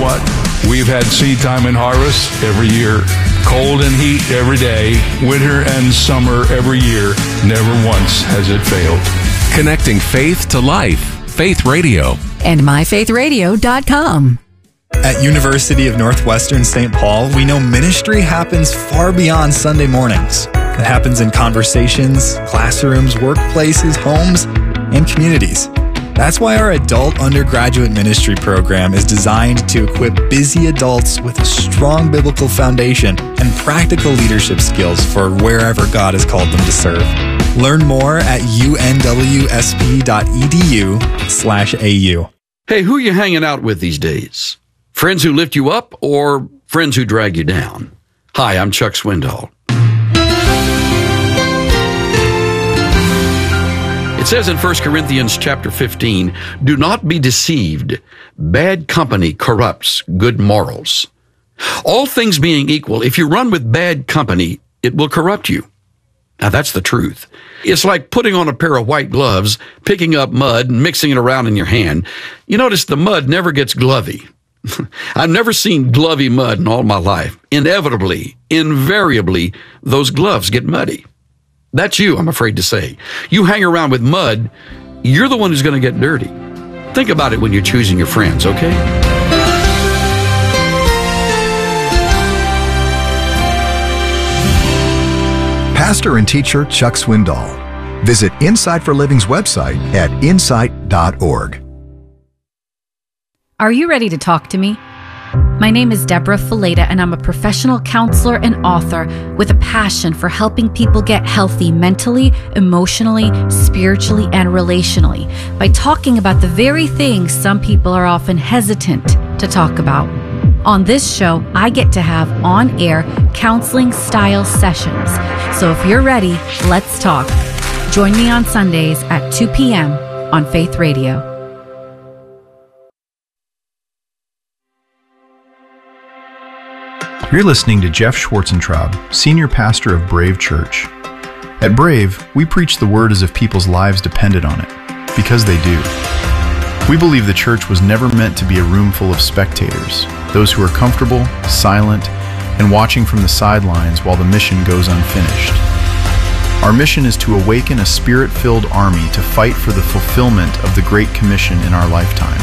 what? We've had seed time and harvest every year, cold and heat every day, winter and summer every year. Never once has it failed. Connecting faith to life. Faith Radio. And myfaithradio.com. At University of Northwestern St. Paul, we know ministry happens far beyond Sunday mornings. It happens in conversations, classrooms, workplaces, homes, and communities. That's why our adult undergraduate ministry program is designed to equip busy adults with a strong biblical foundation and practical leadership skills for wherever God has called them to serve. Learn more at unwsp.edu/au. Hey, who are you hanging out with these days? Friends who lift you up or friends who drag you down? Hi, I'm Chuck Swindoll. It says in 1 Corinthians chapter 15, do not be deceived. Bad company corrupts good morals. All things being equal, if you run with bad company, it will corrupt you. Now that's the truth. It's like putting on a pair of white gloves, picking up mud and mixing it around in your hand. You notice the mud never gets glovy. I've never seen glovy mud in all my life. Inevitably, invariably, those gloves get muddy. That's you, I'm afraid to say. You hang around with mud, you're the one who's going to get dirty. Think about it when you're choosing your friends, okay? Pastor and teacher Chuck Swindoll. Visit Insight for Living's website at insight.org. Are you ready to talk to me? My name is Deborah Fileta, and I'm a professional counselor and author with a passion for helping people get healthy mentally, emotionally, spiritually, and relationally by talking about the very things some people are often hesitant to talk about. On this show, I get to have on-air counseling-style sessions. So if you're ready, let's talk. Join me on Sundays at 2 p.m. on Faith Radio. You're listening to Jeff Schwarzentraub, Senior Pastor of Brave Church. At Brave, we preach the Word as if people's lives depended on it, because they do. We believe the church was never meant to be a room full of spectators, those who are comfortable, silent, and watching from the sidelines while the mission goes unfinished. Our mission is to awaken a Spirit-filled army to fight for the fulfillment of the Great Commission in our lifetime.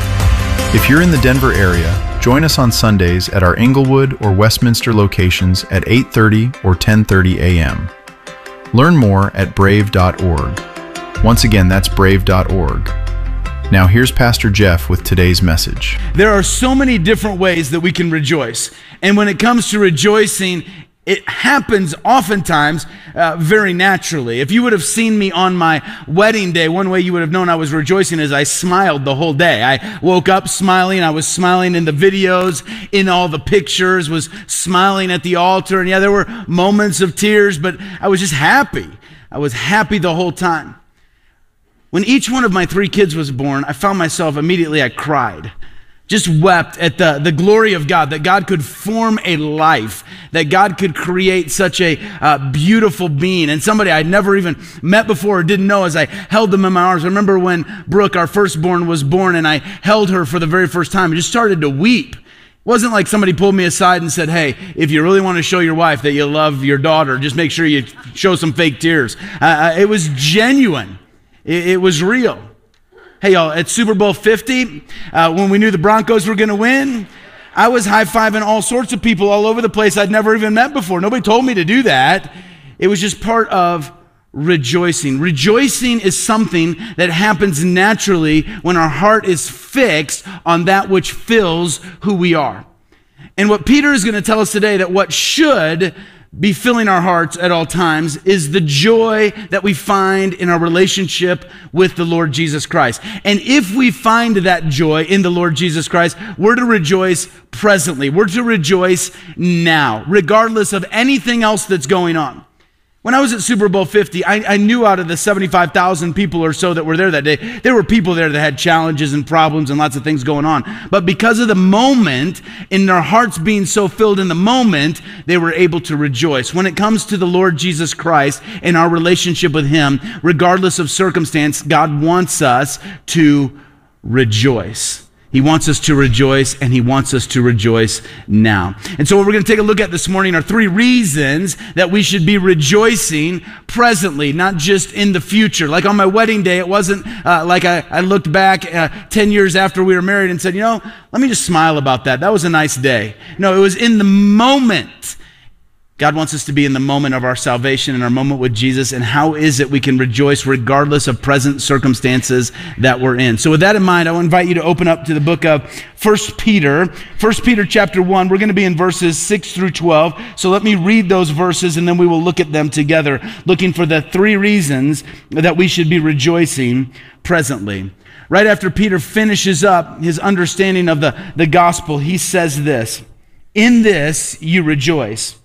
If you're in the Denver area, join us on Sundays at our Englewood or Westminster locations at 8:30 or 10:30 a.m. Learn more at brave.org. Once again, that's brave.org. Now here's Pastor Jeff with today's message. There are so many different ways that we can rejoice. And when it comes to rejoicing, it happens oftentimes very naturally. If you would have seen me on my wedding day, one way you would have known I was rejoicing is I smiled the whole day. I woke up smiling. I was smiling in the videos, in all the pictures, was smiling at the altar. And yeah, there were moments of tears, but I was just happy. I was happy the whole time. When each one of my 3 kids was born, I found myself immediately, I cried. Just wept at the glory of God, that God could form a life, that God could create such a beautiful being, and somebody I'd never even met before or didn't know as I held them in my arms. I remember when Brooke, our firstborn, was born, and I held her for the very first time. I just started to weep. It wasn't like somebody pulled me aside and said, hey, if you really want to show your wife that you love your daughter, just make sure you show some fake tears. It was genuine. It was real. Hey, y'all, at Super Bowl 50, when we knew the Broncos were going to win, I was high-fiving all sorts of people all over the place I'd never even met before. Nobody told me to do that. It was just part of rejoicing. Rejoicing is something that happens naturally when our heart is fixed on that which fills who we are. And what Peter is going to tell us today, that what should be filling our hearts at all times is the joy that we find in our relationship with the Lord Jesus Christ. And if we find that joy in the Lord Jesus Christ, we're to rejoice presently. We're to rejoice now, regardless of anything else that's going on. When I was at Super Bowl 50, I knew out of the 75,000 people or so that were there that day, there were people there that had challenges and problems and lots of things going on. But because of the moment, in their hearts being so filled in the moment, they were able to rejoice. When it comes to the Lord Jesus Christ and our relationship with Him, regardless of circumstance, God wants us to rejoice. He wants us to rejoice, and he wants us to rejoice now. And so what we're going to take a look at this morning are 3 reasons that we should be rejoicing presently, not just in the future. Like on my wedding day, it wasn't like I looked back 10 years after we were married and said, let me just smile about that. That was a nice day. No, it was in the moment. God wants us to be in the moment of our salvation and our moment with Jesus. And how is it we can rejoice regardless of present circumstances that we're in? So with that in mind, I want to invite you to open up to the book of 1 Peter. 1 Peter chapter 1, we're going to be in verses 6 through 12. So let me read those verses and then we will look at them together, looking for the 3 reasons that we should be rejoicing presently. Right after Peter finishes up his understanding of the gospel, he says this, "In this you rejoice,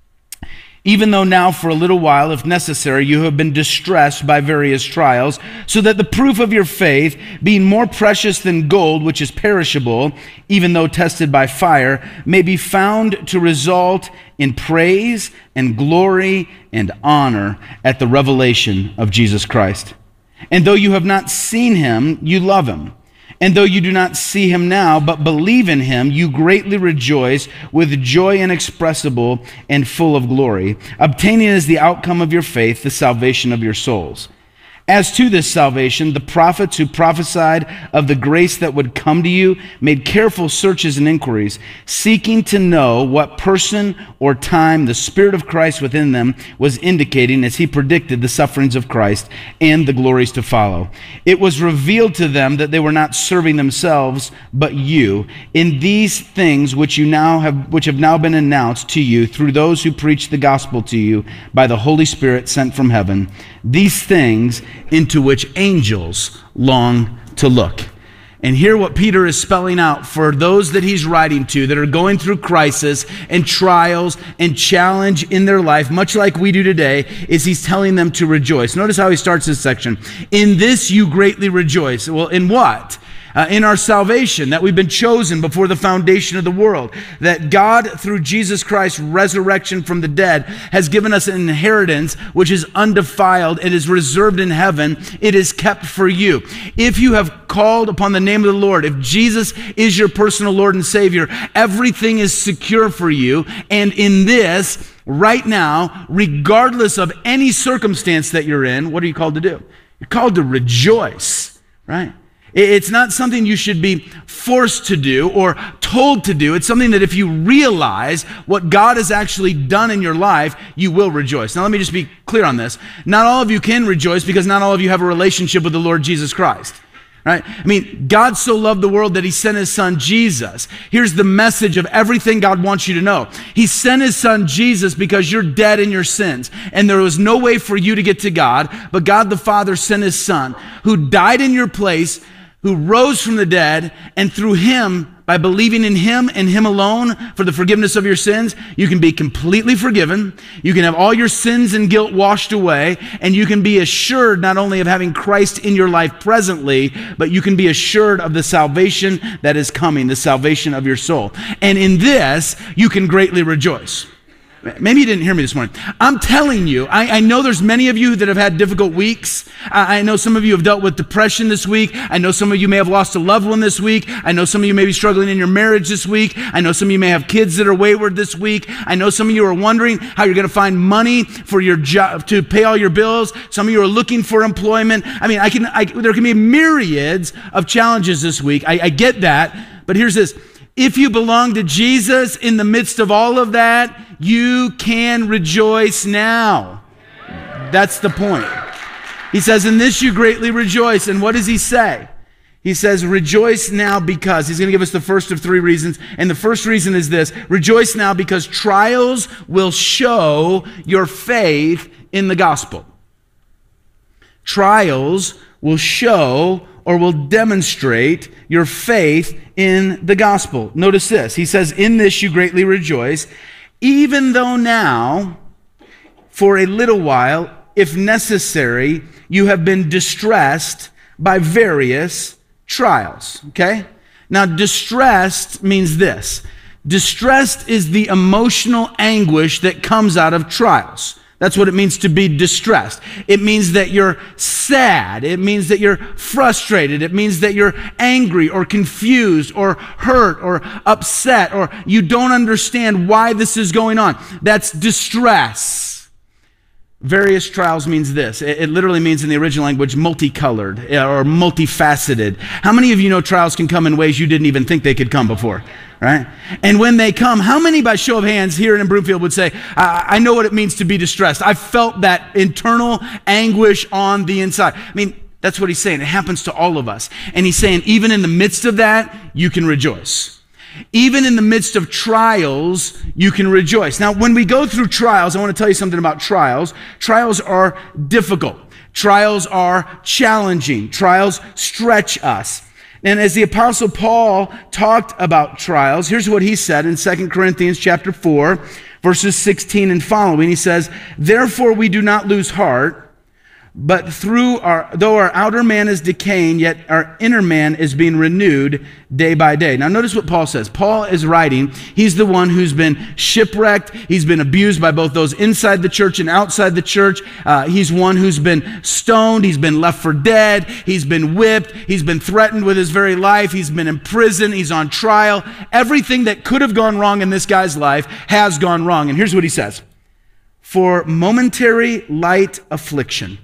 even though now for a little while, if necessary, you have been distressed by various trials, so that the proof of your faith, being more precious than gold, which is perishable, even though tested by fire, may be found to result in praise and glory and honor at the revelation of Jesus Christ. And though you have not seen him, you love him. And though you do not see him now, but believe in him, you greatly rejoice with joy inexpressible and full of glory, obtaining as the outcome of your faith the salvation of your souls. As to this salvation, the prophets who prophesied of the grace that would come to you made careful searches and inquiries, seeking to know what person or time the Spirit of Christ within them was indicating as he predicted the sufferings of Christ and the glories to follow. It was revealed to them that they were not serving themselves, but you, in these things which have now been announced to you through those who preach the gospel to you by the Holy Spirit sent from heaven, these things into which angels long to look." And hear what Peter is spelling out for those that he's writing to that are going through crisis and trials and challenge in their life, much like we do today, is he's telling them to rejoice. Notice how he starts this section. "In this you greatly rejoice." Well, in what? In our salvation, that we've been chosen before the foundation of the world, that God, through Jesus Christ's resurrection from the dead, has given us an inheritance which is undefiled. It is reserved in heaven. It is kept for you. If you have called upon the name of the Lord, if Jesus is your personal Lord and Savior, everything is secure for you. And in this, right now, regardless of any circumstance that you're in, what are you called to do? You're called to rejoice, right? It's not something you should be forced to do or told to do. It's something that if you realize what God has actually done in your life, you will rejoice. Now, let me just be clear on this. Not all of you can rejoice because not all of you have a relationship with the Lord Jesus Christ. Right? I mean, God so loved the world that he sent his son Jesus. Here's the message of everything God wants you to know. He sent his son Jesus because you're dead in your sins. And there was no way for you to get to God, but God the Father sent his son who died in your place, who rose from the dead, and through him, by believing in him and him alone for the forgiveness of your sins, you can be completely forgiven. You can have all your sins and guilt washed away, and you can be assured not only of having Christ in your life presently, but you can be assured of the salvation that is coming, the salvation of your soul. And in this, you can greatly rejoice. Maybe you didn't hear me this morning. I'm telling you, I know there's many of you that have had difficult weeks. I know some of you have dealt with depression this week. I know some of you may have lost a loved one this week. I know some of you may be struggling in your marriage this week. I know some of you may have kids that are wayward this week. I know some of you are wondering how you're going to find money for your job to pay all your bills. Some of you are looking for employment. I mean, there can be myriads of challenges this week. I get that. But here's this. If you belong to Jesus in the midst of all of that, you can rejoice now. That's the point. He says, "In this you greatly rejoice." And what does he say? He says, rejoice now because. He's going to give us the first of 3 reasons. And the first reason is this. Rejoice now because trials will show your faith in the gospel. Trials will show or will demonstrate your faith in the gospel. Notice this. He says, "In this you greatly rejoice, even though now, for a little while, if necessary, you have been distressed by various trials." Okay? Now, distressed means this. Distressed is the emotional anguish that comes out of trials. That's what it means to be distressed. It means that you're sad. It means that you're frustrated. It means that you're angry or confused or hurt or upset or you don't understand why this is going on. That's distress. Various trials means this. It literally means in the original language multicolored or multifaceted. How many of you know trials can come in ways you didn't even think they could come before? Right? And when they come, how many by show of hands here in Broomfield would say, I know what it means to be distressed. I felt that internal anguish on the inside. I mean, that's what he's saying. It happens to all of us. And he's saying, even in the midst of that, you can rejoice. Even in the midst of trials, you can rejoice. Now, when we go through trials, I want to tell you something about trials. Trials are difficult. Trials are challenging. Trials stretch us. And as the Apostle Paul talked about trials, here's what he said in 2 Corinthians chapter 4, verses 16 and following. He says, "Therefore we do not lose heart, but though our outer man is decaying, yet our inner man is being renewed day by day." Now notice what Paul says. Paul is writing, he's the one who's been shipwrecked. He's been abused by both those inside the church and outside the church. He's one who's been stoned. He's been left for dead. He's been whipped. He's been threatened with his very life. He's been in prison. He's on trial. Everything that could have gone wrong in this guy's life has gone wrong. And here's what he says. "For momentary light affliction."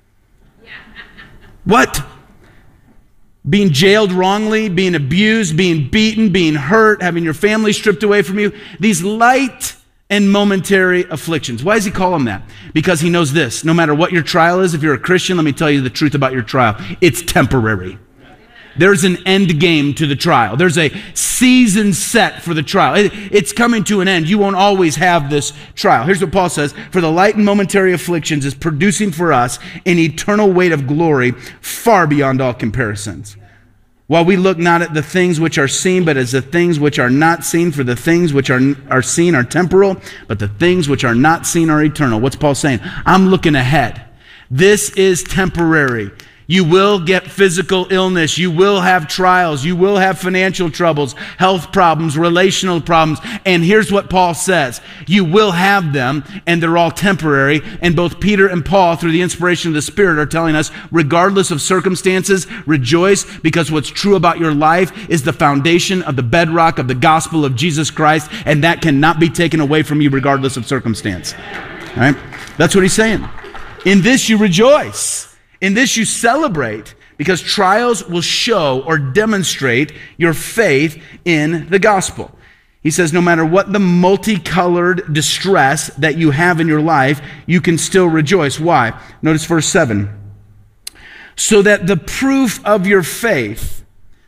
What? Being jailed wrongly, being abused, being beaten, being hurt, having your family stripped away from you. These light and momentary afflictions. Why does he call them that? Because he knows this. No matter what your trial is, if you're a Christian, let me tell you the truth about your trial. It's temporary. There's an end game to the trial. There's a season set for the trial. It's coming to an end. You won't always have this trial. Here's what Paul says. "For the light and momentary afflictions is producing for us an eternal weight of glory far beyond all comparisons. While we look not at the things which are seen, but as the things which are not seen. For the things which are seen are temporal, but the things which are not seen are eternal." What's Paul saying? I'm looking ahead. This is temporary. You will get physical illness. You will have trials. You will have financial troubles, health problems, relational problems. And here's what Paul says. You will have them, and they're all temporary. And both Peter and Paul, through the inspiration of the Spirit, are telling us, regardless of circumstances, rejoice, because what's true about your life is the foundation of the bedrock of the gospel of Jesus Christ, and that cannot be taken away from you regardless of circumstance. All right? That's what he's saying. In this you rejoice. In this you celebrate, because trials will show or demonstrate your faith in the gospel. He says no matter what the multicolored distress that you have in your life, you can still rejoice. Why? Notice verse 7. "So that the proof of your faith,"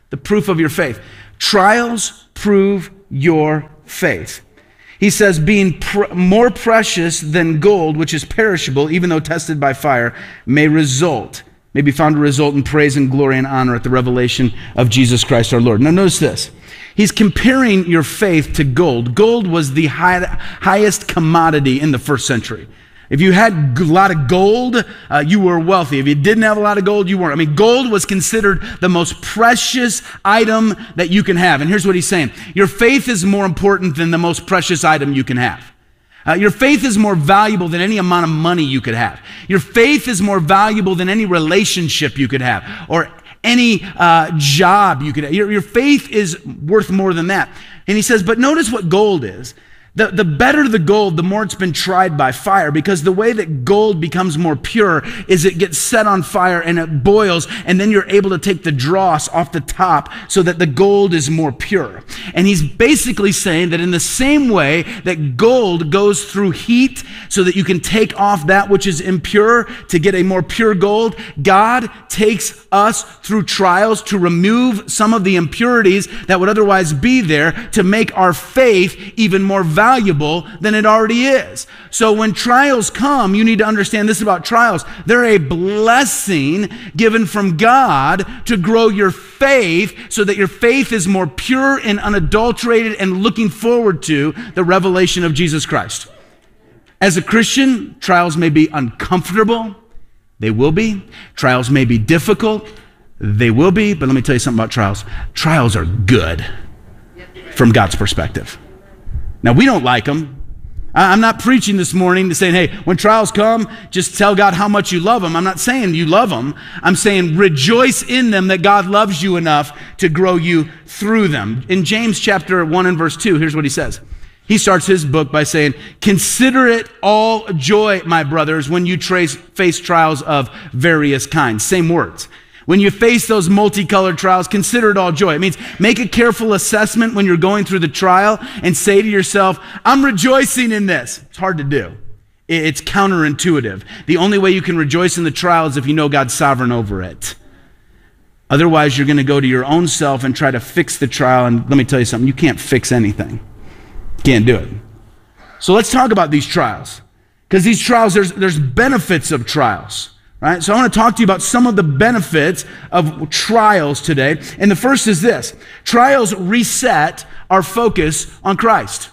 trials prove your faith. He says, "being more precious than gold, which is perishable, even though tested by fire, may be found to result in praise and glory and honor at the revelation of Jesus Christ our Lord." Now notice this. He's comparing your faith to gold. Gold was the highest commodity in the first century. If you had a lot of gold, you were wealthy. If you didn't have a lot of gold, you weren't. I mean, gold was considered the most precious item that you can have. And here's what he's saying. Your faith is more important than the most precious item you can have. Your faith is more valuable than any amount of money you could have. Your faith is more valuable than any relationship you could have or any job you could have. Your faith is worth more than that. And he says, but notice what gold is. The better the gold, the more it's been tried by fire, because the way that gold becomes more pure is it gets set on fire and it boils, and then you're able to take the dross off the top so that the gold is more pure. And he's basically saying that in the same way that gold goes through heat so that you can take off that which is impure to get a more pure gold, God takes us through trials to remove some of the impurities that would otherwise be there to make our faith even more valuable than it already is. So when trials come, you need to understand this about trials. They're a blessing given from God to grow your faith so that your faith is more pure and unadulterated and looking forward to the revelation of Jesus Christ. As a Christian, trials may be uncomfortable. They will be. Trials may be difficult. They will be. But let me tell you something about trials. Trials are good from God's perspective. Now, we don't like them. I'm not preaching this morning to saying, hey, when trials come, just tell God how much you love him. I'm not saying you love him. I'm saying rejoice in them, that God loves you enough to grow you through them. In James chapter 1 and verse 2, here's what he says. He starts his book by saying, consider it all joy, my brothers, when you face trials of various kinds. Same words. When you face those multicolored trials, consider it all joy. It means make a careful assessment when you're going through the trial and say to yourself, I'm rejoicing in this. It's hard to do. It's counterintuitive. The only way you can rejoice in the trial is if you know God's sovereign over it. Otherwise, you're going to go to your own self and try to fix the trial. And let me tell you something, you can't fix anything. You can't do it. So let's talk about these trials. Because these trials, there's benefits of trials. Right? So I want to talk to you about some of the benefits of trials today. And the first is this. Trials reset our focus on Christ.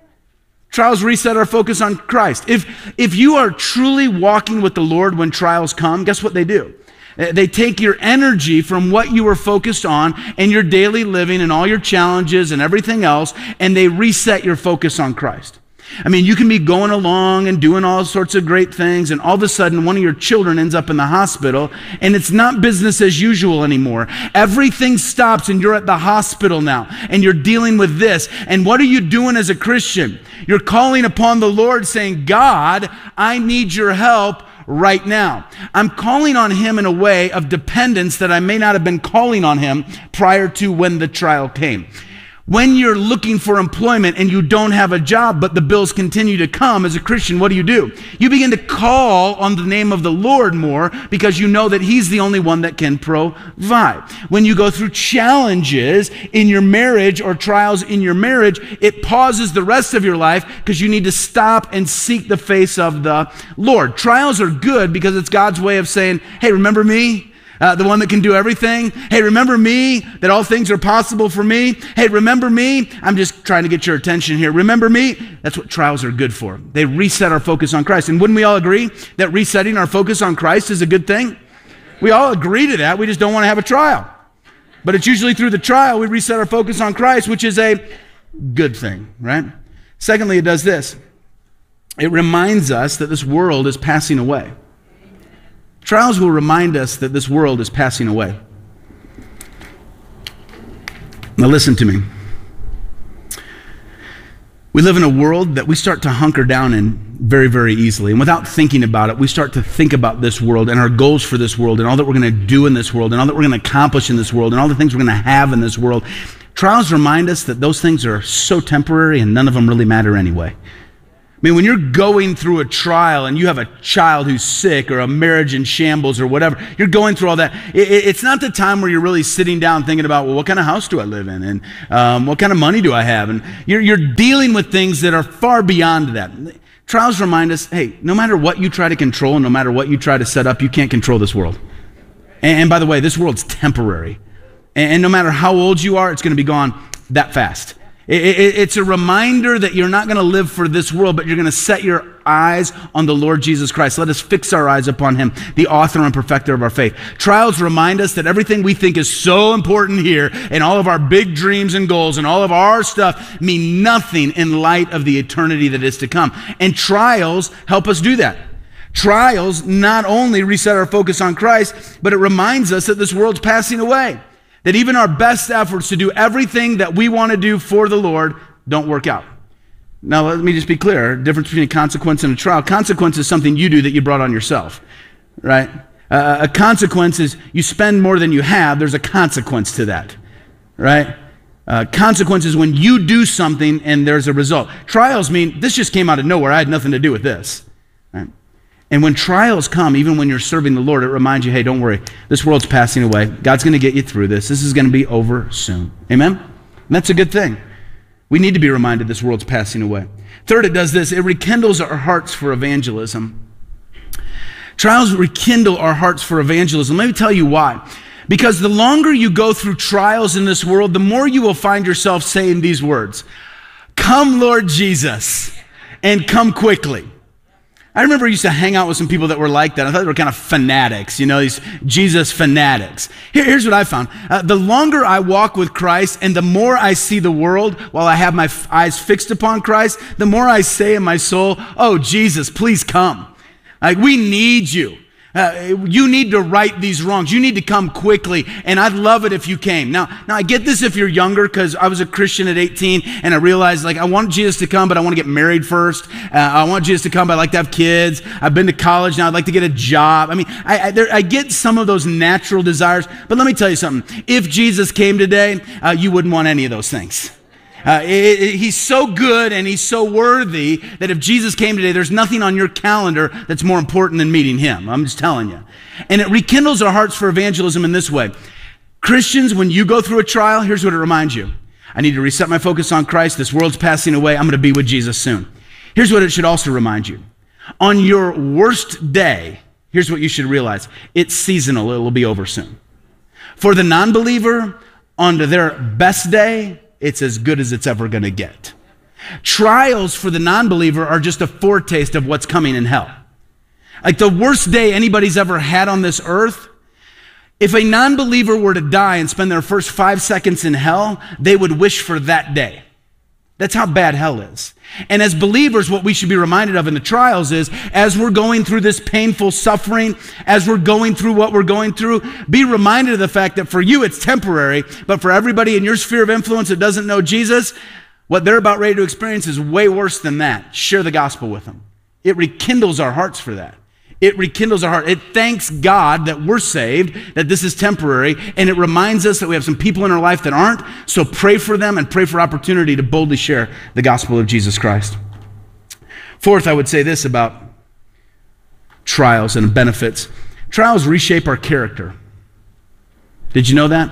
Trials reset our focus on Christ. If you are truly walking with the Lord when trials come, guess what they do? They take your energy from what you were focused on and your daily living and all your challenges and everything else, and they reset your focus on Christ. I mean, you can be going along and doing all sorts of great things, and all of a sudden one of your children ends up in the hospital, and it's not business as usual anymore. Everything stops, and you're at the hospital now, and you're dealing with this. And what are you doing as a Christian? You're calling upon the Lord saying, God, I need your help right now. I'm calling on him in a way of dependence that I may not have been calling on him prior to when the trial came. When you're looking for employment and you don't have a job, but the bills continue to come, as a Christian, what do? You begin to call on the name of the Lord more because you know that he's the only one that can provide. When you go through challenges in your marriage or trials in your marriage, it pauses the rest of your life because you need to stop and seek the face of the Lord. Trials are good because it's God's way of saying, hey, remember me? The one that can do everything. Hey, remember me, that all things are possible for me. Hey, remember me. I'm just trying to get your attention here. Remember me. That's what trials are good for. They reset our focus on Christ. And wouldn't we all agree that resetting our focus on Christ is a good thing? We all agree to that. We just don't want to have a trial. But it's usually through the trial we reset our focus on Christ, which is a good thing, right? Secondly, it does this. It reminds us that this world is passing away. Trials will remind us that this world is passing away. Now listen to me. We live in a world that we start to hunker down in very, very easily. And without thinking about it, we start to think about this world and our goals for this world and all that we're going to do in this world and all that we're going to accomplish in this world and all the things we're going to have in this world. Trials remind us that those things are so temporary and none of them really matter anyway. I mean, when you're going through a trial and you have a child who's sick or a marriage in shambles or whatever, you're going through all that. It's not the time where you're really sitting down thinking about, well, what kind of house do I live in? And what kind of money do I have? And you're dealing with things that are far beyond that. Trials remind us, hey, no matter what you try to control and no matter what you try to set up, you can't control this world. And by the way, this world's temporary. And no matter how old you are, it's going to be gone that fast. It's a reminder that you're not going to live for this world, but you're going to set your eyes on the Lord Jesus Christ. Let us fix our eyes upon him, the author and perfecter of our faith. Trials remind us that everything we think is so important here and all of our big dreams and goals and all of our stuff mean nothing in light of the eternity that is to come. And trials help us do that. Trials not only reset our focus on Christ, but it reminds us that this world's passing away. That even our best efforts to do everything that we want to do for the Lord don't work out. Now, let me just be clear. The difference between a consequence and a trial. Consequence is something you do that you brought on yourself, right? A consequence is you spend more than you have. There's a consequence to that, right? Consequence is when you do something and there's a result. Trials mean this just came out of nowhere. I had nothing to do with this, right? And when trials come, even when you're serving the Lord, it reminds you, hey, don't worry. This world's passing away. God's going to get you through this. This is going to be over soon. Amen? And that's a good thing. We need to be reminded this world's passing away. Third, it does this. It rekindles our hearts for evangelism. Trials rekindle our hearts for evangelism. Let me tell you why. Because the longer you go through trials in this world, the more you will find yourself saying these words. Come, Lord Jesus, and come quickly. I remember I used to hang out with some people that were like that. I thought they were kind of fanatics, these Jesus fanatics. Here's what I found. The longer I walk with Christ and the more I see the world while I have my eyes fixed upon Christ, the more I say in my soul, oh, Jesus, please come. Like, we need you. You need to right these wrongs. You need to come quickly, and I'd love it if you came. Now I get this if you're younger, because I was a Christian at 18, and I realized, I want Jesus to come, but I want to get married first. I want Jesus to come, but I'd like to have kids. I've been to college now. I'd like to get a job. I mean, I get some of those natural desires, but let me tell you something. If Jesus came today, you wouldn't want any of those things. He's so good and he's so worthy that if Jesus came today, there's nothing on your calendar that's more important than meeting him. I'm just telling you. And it rekindles our hearts for evangelism in this way. Christians, when you go through a trial, here's what it reminds you. I need to reset my focus on Christ. This world's passing away. I'm going to be with Jesus soon. Here's what it should also remind you. On your worst day, here's what you should realize. It's seasonal. It will be over soon. For the non-believer, on their best day, it's as good as it's ever going to get. Trials for the non-believer are just a foretaste of what's coming in hell. Like the worst day anybody's ever had on this earth, if a non-believer were to die and spend their first 5 seconds in hell, they would wish for that day. That's how bad hell is. And as believers, what we should be reminded of in the trials is, as we're going through this painful suffering, as we're going through what we're going through, be reminded of the fact that for you it's temporary, but for everybody in your sphere of influence that doesn't know Jesus, what they're about ready to experience is way worse than that. Share the gospel with them. It rekindles our hearts for that. It rekindles our heart. It thanks God that we're saved, that this is temporary, and it reminds us that we have some people in our life that aren't, so pray for them and pray for opportunity to boldly share the gospel of Jesus Christ. Fourth, I would say this about trials and benefits. Trials reshape our character. Did you know that?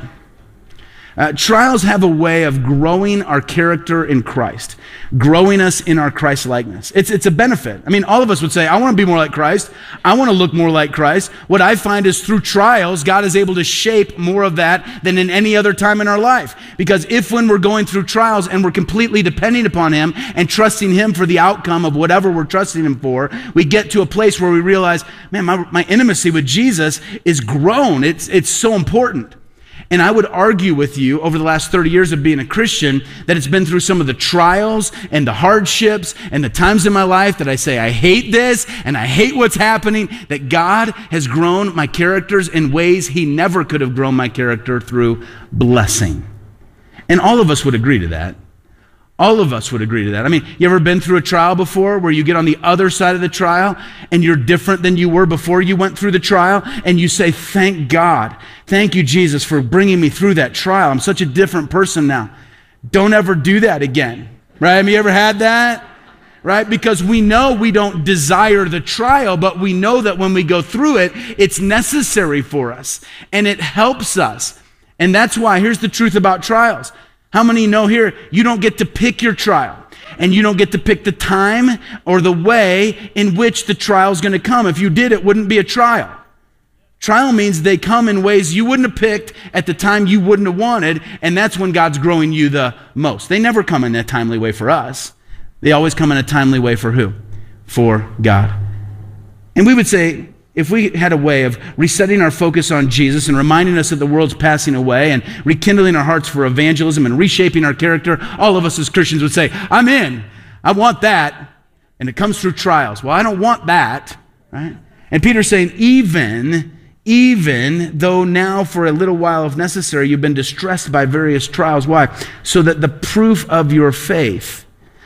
Trials have a way of growing our character in Christ, growing us in our Christ likeness. It's a benefit. I mean, all of us would say, I want to be more like Christ. I want to look more like Christ. What I find is through trials, God is able to shape more of that than in any other time in our life. Because if when we're going through trials and we're completely depending upon him and trusting him for the outcome of whatever we're trusting him for, we get to a place where we realize, man, my intimacy with Jesus is grown. It's so important. And I would argue with you over the last 30 years of being a Christian that it's been through some of the trials and the hardships and the times in my life that I say, I hate this and I hate what's happening, that God has grown my characters in ways he never could have grown my character through blessing. And all of us would agree to that. All of us would agree to that. I mean, you ever been through a trial before where you get on the other side of the trial and you're different than you were before you went through the trial, and you say, thank God. Thank you, Jesus, for bringing me through that trial. I'm such a different person now. Don't ever do that again. Right? Have you ever had that? Right? Because we know we don't desire the trial, but we know that when we go through it, it's necessary for us and it helps us. And that's why, here's the truth about trials. How many know here, you don't get to pick your trial, and you don't get to pick the time or the way in which the trial is going to come. If you did, it wouldn't be a trial. Trial means they come in ways you wouldn't have picked at the time you wouldn't have wanted, and that's when God's growing you the most. They never come in a timely way for us. They always come in a timely way for who? For God. And we would say, if we had a way of resetting our focus on Jesus and reminding us that the world's passing away and rekindling our hearts for evangelism and reshaping our character, all of us as Christians would say, I'm in. I want that. And it comes through trials. Well, I don't want that. Right? And Peter's saying, even though now for a little while, if necessary, you've been distressed by various trials. Why? So that the proof of your faith,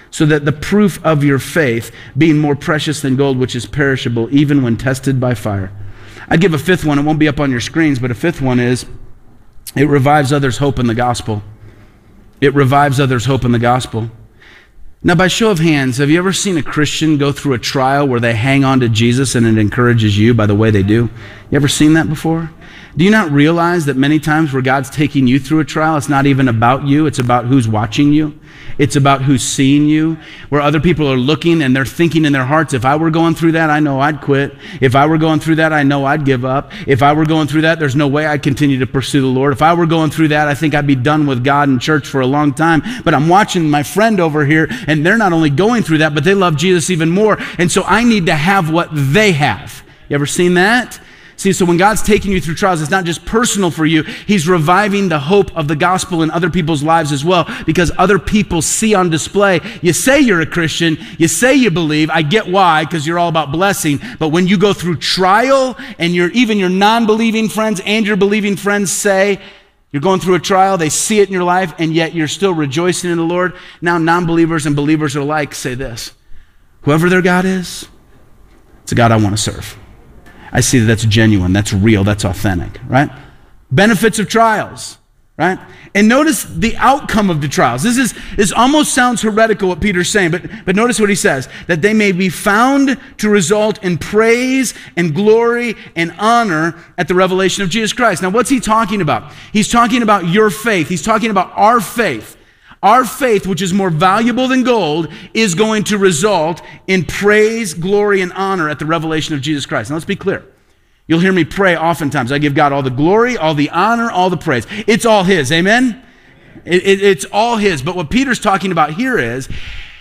being more precious than gold, which is perishable, even when tested by fire. I'd give a fifth one. It won't be up on your screens, but a fifth one is, it revives others' hope in the gospel. It revives others' hope in the gospel. Now, by show of hands, have you ever seen a Christian go through a trial where they hang on to Jesus and it encourages you by the way they do? You ever seen that before? Do you not realize that many times where God's taking you through a trial, it's not even about you, it's about who's watching you. It's about who's seeing you, where other people are looking and they're thinking in their hearts, if I were going through that, I know I'd quit. If I were going through that, I know I'd give up. If I were going through that, there's no way I'd continue to pursue the Lord. If I were going through that, I think I'd be done with God and church for a long time. But I'm watching my friend over here, and they're not only going through that, but they love Jesus even more. And so I need to have what they have. You ever seen that? See, so when God's taking you through trials, it's not just personal for you. He's reviving the hope of the gospel in other people's lives as well, because other people see on display, you say you're a Christian, you say you believe, I get why, because you're all about blessing, but when you go through trial, and even your non-believing friends and your believing friends say, you're going through a trial, they see it in your life, and yet you're still rejoicing in the Lord. Now non-believers and believers alike say this, whoever their God is, it's a God I want to serve. I see that that's genuine, that's real, that's authentic, right? Benefits of trials, right? And notice the outcome of the trials. This almost sounds heretical what Peter's saying, but notice what he says, that they may be found to result in praise and glory and honor at the revelation of Jesus Christ. Now, what's he talking about? He's talking about your faith. He's talking about our faith. Our faith, which is more valuable than gold, is going to result in praise, glory, and honor at the revelation of Jesus Christ. Now, let's be clear. You'll hear me pray oftentimes. I give God all the glory, all the honor, all the praise. It's all His, amen? It's all His. But what Peter's talking about here is,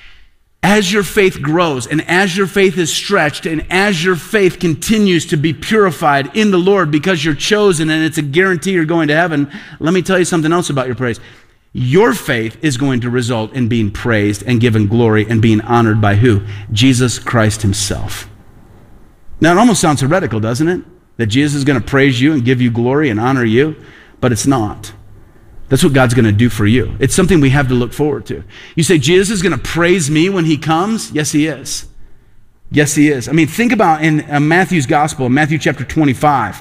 as your faith grows, and as your faith is stretched, and as your faith continues to be purified in the Lord because you're chosen and it's a guarantee you're going to heaven, let me tell you something else about your praise. Your faith is going to result in being praised and given glory and being honored by who? Jesus Christ Himself. Now, it almost sounds heretical, doesn't it? That Jesus is going to praise you and give you glory and honor you, but it's not. That's what God's going to do for you. It's something we have to look forward to. You say, Jesus is going to praise me when He comes? Yes, He is. Yes, He is. I mean, think about in Matthew's gospel, Matthew chapter 25.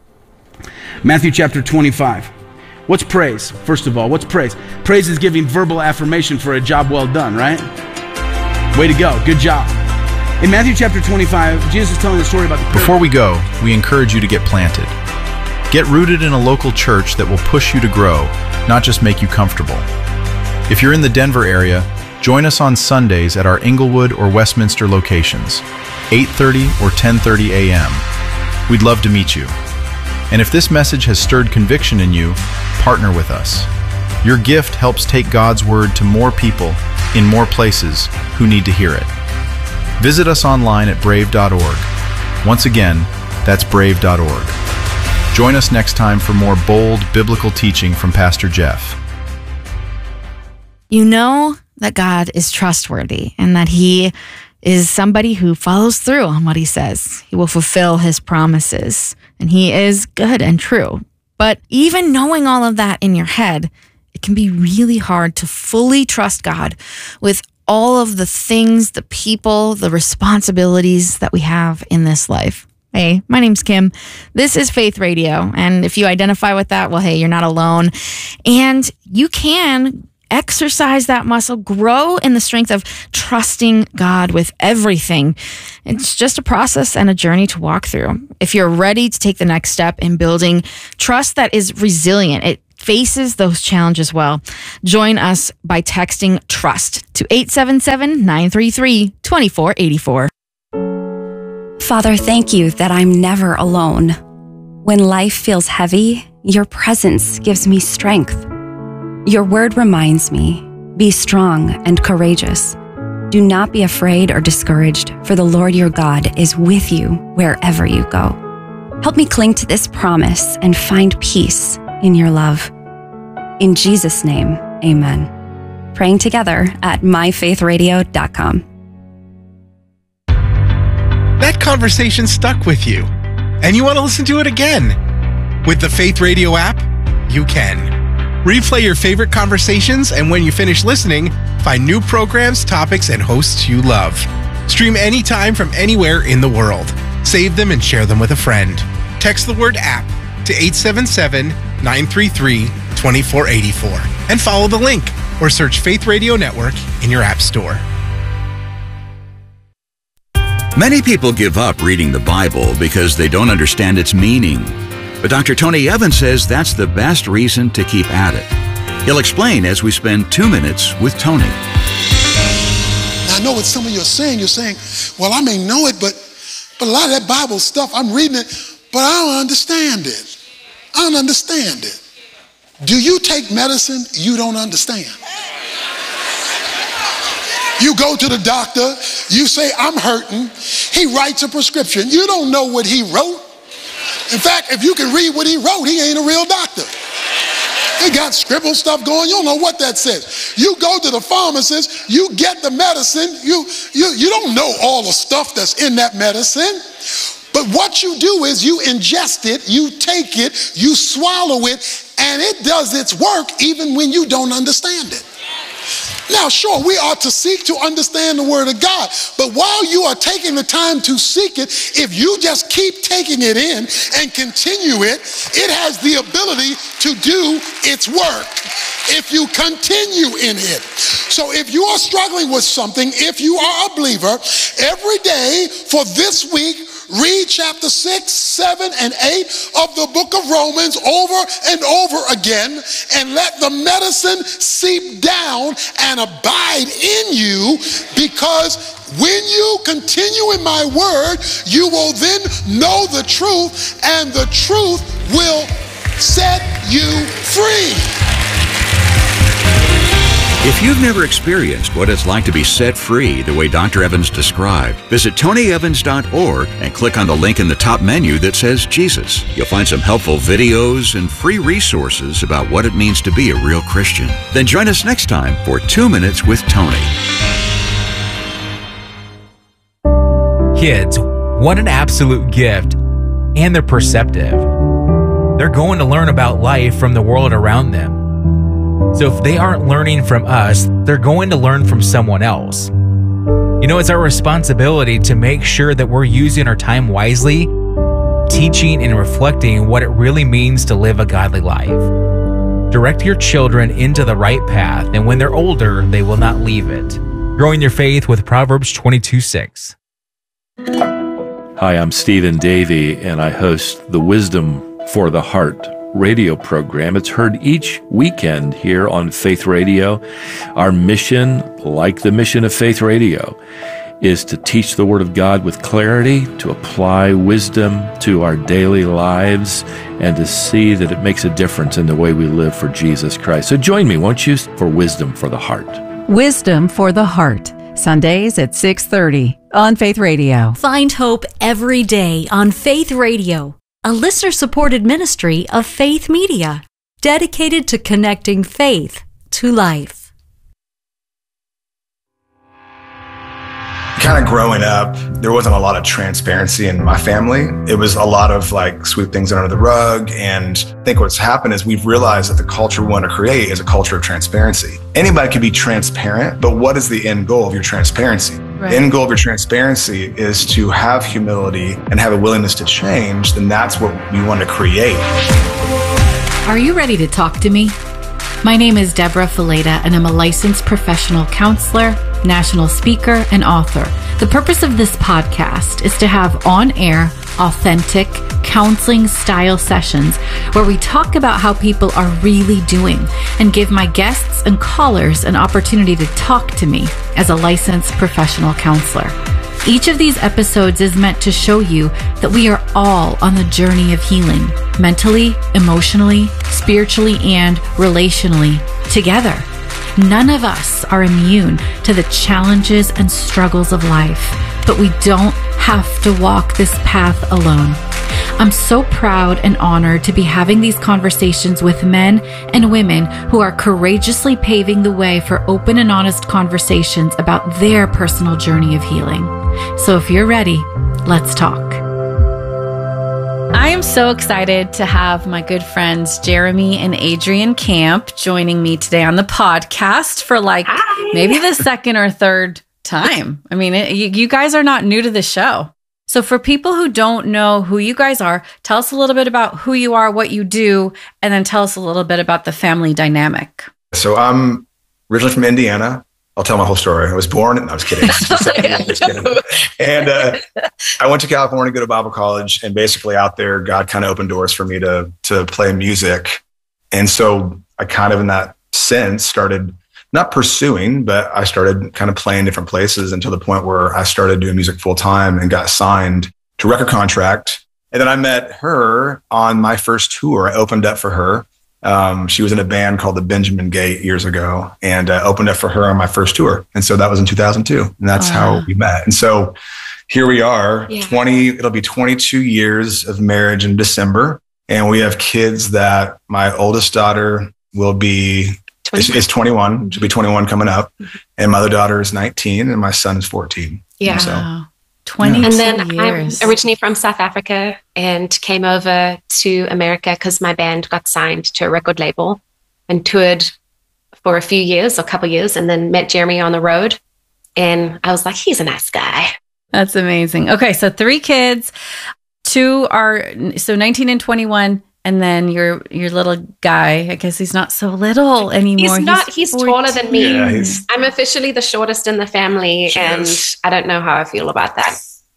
Matthew chapter 25. What's praise? First of all, what's praise? Praise is giving verbal affirmation for a job well done, right? Way to go. Good job. In Matthew chapter 25, Jesus is telling the story about the Before we go, we encourage you to get planted. Get rooted in a local church that will push you to grow, not just make you comfortable. If you're in the Denver area, join us on Sundays at our Inglewood or Westminster locations, 8:30 or 10:30 a.m. We'd love to meet you. And if this message has stirred conviction in you, partner with us. Your gift helps take God's word to more people in more places who need to hear it. Visit us online at brave.org. Once again, that's brave.org. Join us next time for more bold biblical teaching from Pastor Jeff. You know that God is trustworthy and that He is somebody who follows through on what He says. He will fulfill His promises, and He is good and true. But even knowing all of that in your head, it can be really hard to fully trust God with all of the things, the people, the responsibilities that we have in this life. Hey, my name's Kim. This is Faith Radio, and if you identify with that, well, hey, you're not alone. And you can exercise that muscle, grow in the strength of trusting God with everything. It's just a process and a journey to walk through. If you're ready to take the next step in building trust that is resilient, it faces those challenges well, join us by texting TRUST to 877-933-2484. Father, thank you that I'm never alone. When life feels heavy, your presence gives me strength. Your word reminds me, be strong and courageous. Do not be afraid or discouraged, for the Lord your God is with you wherever you go. Help me cling to this promise and find peace in your love. In Jesus' name, amen. Praying together at myfaithradio.com. That conversation stuck with you, and you want to listen to it again. With the Faith Radio app, you can. Replay your favorite conversations, and when you finish listening, find new programs, topics, and hosts you love. Stream anytime from anywhere in the world. Save them and share them with a friend. Text the word app to 877-933-2484 and follow the link or search Faith Radio Network in your app store. Many people give up reading the Bible because they don't understand its meaning. But Dr. Tony Evans says that's the best reason to keep at it. He'll explain as we spend 2 minutes with Tony. Now, I know what some of you are saying. You're saying, well, I may know it, but a lot of that Bible stuff, I'm reading it, but I don't understand it. I don't understand it. Do you take medicine you don't understand? You go to the doctor, you say, I'm hurting. He writes a prescription. You don't know what he wrote. In fact, if you can read what he wrote, he ain't a real doctor. He got scribble stuff going. You don't know what that says. You go to the pharmacist, you get the medicine. You don't know all the stuff that's in that medicine. But what you do is you ingest it, you take it, you swallow it, and it does its work even when you don't understand it. Now, sure, we are to seek to understand the Word of God, but while you are taking the time to seek it, if you just keep taking it in and continue it, it has the ability to do its work if you continue in it. So if you are struggling with something, if you are a believer, every day for this week, read chapter 6, 7, and 8 of the book of Romans over and over again, and let the medicine seep down and abide in you, because when you continue in my word, you will then know the truth, and the truth will set you free. If you've never experienced what it's like to be set free the way Dr. Evans described, visit TonyEvans.org and click on the link in the top menu that says Jesus. You'll find some helpful videos and free resources about what it means to be a real Christian. Then join us next time for 2 Minutes with Tony. Kids, what an absolute gift, and they're perceptive. They're going to learn about life from the world around them. So if they aren't learning from us, they're going to learn from someone else. You know, it's our responsibility to make sure that we're using our time wisely, teaching and reflecting what it really means to live a godly life. Direct your children into the right path, and when they're older, they will not leave it. Growing your faith with Proverbs 22:6. Hi, I'm Stephen Davey, and I host the Wisdom for the Heart radio program. It's heard each weekend here on Faith Radio. Our mission, like the mission of Faith Radio, is to teach the Word of God with clarity, to apply wisdom to our daily lives, and to see that it makes a difference in the way we live for Jesus Christ. So join me, won't you, for Wisdom for the Heart. Wisdom for the Heart, Sundays at 6:30 on Faith Radio. Find hope every day on Faith Radio, a listener-supported ministry of Faith Media, dedicated to connecting faith to life. Kind of growing up, there wasn't a lot of transparency in my family. It was a lot of like sweep things under the rug. And I think what's happened is we've realized that the culture we want to create is a culture of transparency. Anybody can be transparent, but what is the end goal of your transparency? Right. The end goal of your transparency is to have humility and have a willingness to change. Then that's what we want to create. Are you ready to talk to me? My name is Deborah Fileta, and I'm a licensed professional counselor, national speaker, and author. The purpose of this podcast is to have on-air, authentic, counseling-style sessions where we talk about how people are really doing and give my guests and callers an opportunity to talk to me as a licensed professional counselor. Each of these episodes is meant to show you that we are all on the journey of healing, mentally, emotionally, spiritually, and relationally, together. None of us are immune to the challenges and struggles of life, but we don't have to walk this path alone. I'm so proud and honored to be having these conversations with men and women who are courageously paving the way for open and honest conversations about their personal journey of healing. So if you're ready, let's talk. I am so excited to have my good friends Jeremy and Adrienne Camp joining me today on the podcast for maybe the second or third time. I mean, you guys are not new to the show. So for people who don't know who you guys are, tell us a little bit about who you are, what you do, and then tell us a little bit about the family dynamic. So I'm originally from Indiana, I'll tell my whole story. I was born, I was kidding. Just kidding. And I went to California to go to Bible college, and basically out there, God kind of opened doors for me to play music. And so I kind of, in that sense, started not pursuing, but I started kind of playing different places until the point where I started doing music full time and got signed to a record contract. And then I met her on my first tour. I opened up for her. She was in a band called the Benjamin Gate years ago, and opened up for her on my first tour. And so that was in 2002. And that's how we met. And so here we are, it'll be 22 years of marriage in December. And we have kids that my oldest daughter will be, is 21. She'll be 21 coming up. And my other daughter is 19 and my son is 14. Yeah. So, 22 and then years. I'm originally from South Africa and came over to America because my band got signed to a record label and toured for a few years, a couple years, and then met Jeremy on the road. And I was like, he's a nice guy. That's amazing. Okay, so 3 kids, 2 are, so 19 and 21, and then your little guy, I guess he's not so little anymore. He's taller than me. Yeah, I'm officially the shortest in the family, and I don't know how I feel about that.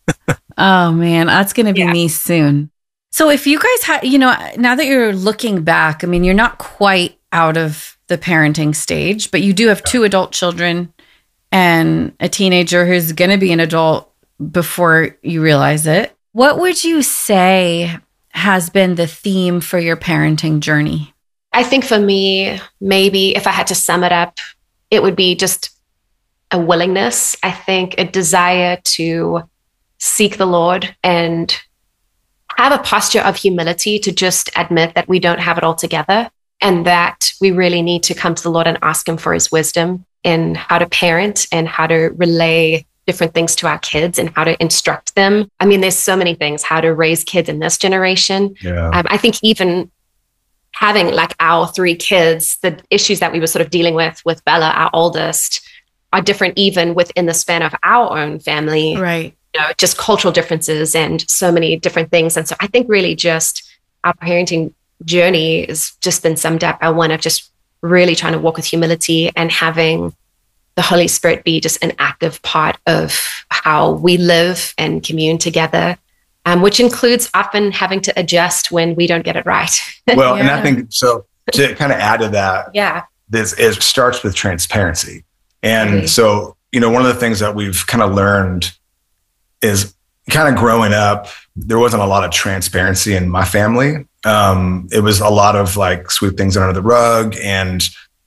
Oh man, that's going to be me soon. So if you guys had, now that you're looking back, I mean, you're not quite out of the parenting stage, but you do have 2 adult children and a teenager who's going to be an adult before you realize it. What would you say has been the theme for your parenting journey? I think for me, maybe if I had to sum it up, it would be just a willingness. I think a desire to seek the Lord and have a posture of humility to just admit that we don't have it all together and that we really need to come to the Lord and ask him for his wisdom in how to parent and how to relay different things to our kids and how to instruct them. I mean, there's so many things, how to raise kids in this generation. Yeah. I think even having like our 3 kids, the issues that we were sort of dealing with Bella, our oldest, are different even within the span of our own family. Right. Just cultural differences and so many different things. And so I think really just our parenting journey has just been summed up by one of just really trying to walk with humility and having the Holy Spirit be just an active part of how we live and commune together, which includes often having to adjust when we don't get it right. Well, and I think, so to kind of add to that, it starts with transparency. And so, one of the things that we've kind of learned is kind of growing up, there wasn't a lot of transparency in my family. It was a lot of like sweep things under the rug. And,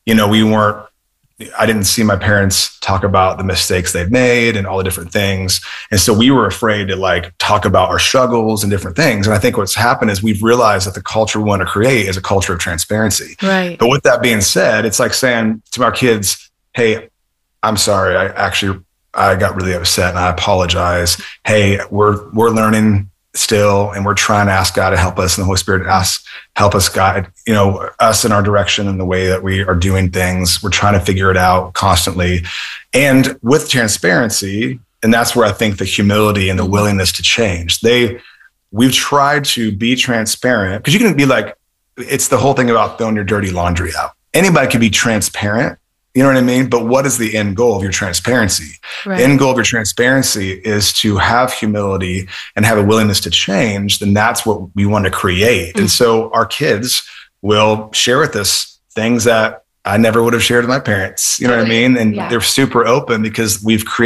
I didn't see my parents talk about the mistakes they've made and all the different things. And so we were afraid to like talk about our struggles and different things. And I think what's happened is we've realized that the culture we want to create is a culture of transparency. Right. But with that being said, it's like saying to our kids, hey, I'm sorry. I got really upset and I apologize. Hey, we're learning still, and we're trying to ask God to help us, and the Holy Spirit help us guide, us in our direction and the way that we are doing things. We're trying to figure it out constantly. And with transparency, and that's where I think the humility and the willingness to change, we've tried to be transparent, because you can be like, it's the whole thing about throwing your dirty laundry out. Anybody can be transparent. You know what I mean? But what is the end goal of your transparency? Right. The end goal of your transparency is to have humility and have a willingness to change. Then that's what we want to create. Mm-hmm. And so our kids will share with us things that I never would have shared with my parents. You know what I mean? And they're super open because we've created